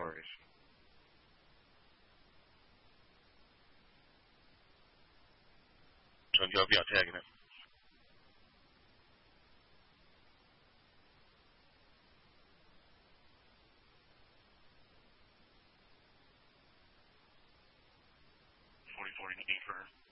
worries. So you'll be out tagging it. $40.40 for